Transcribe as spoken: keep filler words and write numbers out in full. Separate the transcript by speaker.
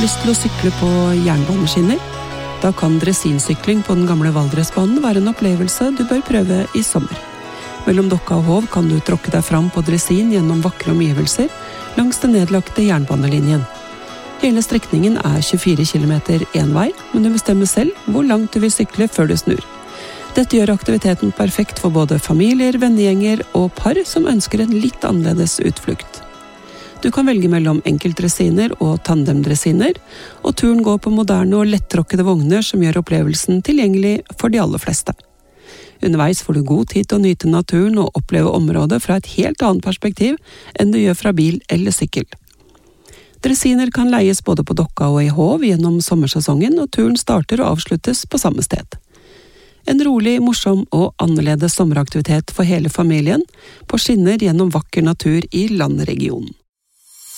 Speaker 1: lyst til å sykle på jernbaneskinner? Da kan dressinsykling på den gamle Valdresbanen være en opplevelse du bør prøve i sommer. Mellom Dokka og Hov kan du tråkke deg fram på dressin gjennom vakre omgivelser langs den nedlagte jernbanelinjen. Hele strekningen er tjuefire kilometer en vei, men du bestemmer selv hvor langt du vil sykle før du snur. Dette gjør aktiviteten perfekt for både familier, vennegjenger og par som ønsker en litt annerledes utflukt. Du kan velge mellom enkeltdressiner og tandemdressiner, og turen går på moderne og lettråkkede vogner som gjør opplevelsen tilgjengelig for de aller fleste. Underveis får du god tid til å nyte naturen og oppleve området fra et helt annet perspektiv enn du gjør fra bil eller sykkel. Dressiner kan leies både på Dokka og i Hov gjennom sommersesongen, og turen starter og avsluttes på samme sted. En rolig, morsom og annerledes sommeraktivitet for hele familien på skinner gjennom vakker natur i landregionen.